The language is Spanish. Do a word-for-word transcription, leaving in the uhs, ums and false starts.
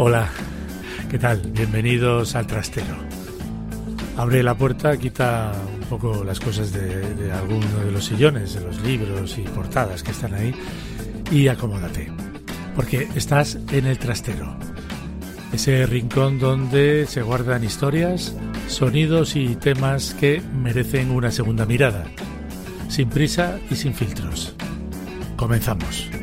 Hola, ¿qué tal? Bienvenidos al trastero. Abre la puerta, quita un poco las cosas de, de alguno de los sillones, de los libros y portadas que están ahí y acomódate, porque estás en el trastero, ese rincón donde se guardan historias, sonidos y temas que merecen una segunda mirada, sin prisa y sin filtros. Comenzamos.